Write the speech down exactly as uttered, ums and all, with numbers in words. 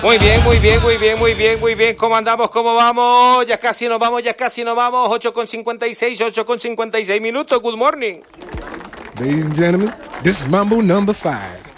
Muy bien, muy bien, muy bien, muy bien, muy bien. ¿Cómo andamos? ¿Cómo vamos? Ya casi nos vamos, ya casi nos vamos. ocho con cincuenta y seis, ocho con cincuenta y seis minutos. Good morning. Ladies and gentlemen, this is Mambo number five.